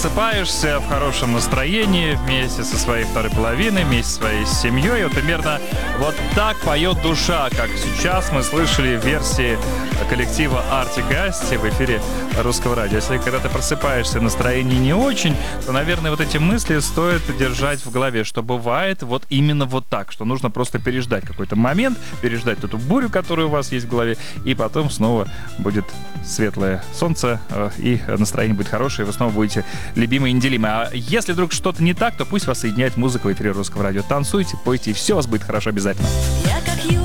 просыпаешься в хорошем настроении вместе со своей второй половиной, вместе со своей семьей. Вот примерно вот так поет душа, как сейчас мы слышали в версии коллектива Arctic Asti в эфире Русского радио. Если когда ты просыпаешься, настроение не очень, то, наверное, вот эти мысли стоит держать в голове, что бывает вот именно вот так, что нужно просто переждать какой-то момент, переждать эту бурю, которая у вас есть в голове, и потом снова будет светлое солнце, и настроение будет хорошее, и вы снова будете любимы и неделимы. А если вдруг что-то не так, то пусть вас соединяет музыка в эфире Русского радио. Танцуйте, пойте, и все у вас будет хорошо обязательно. Я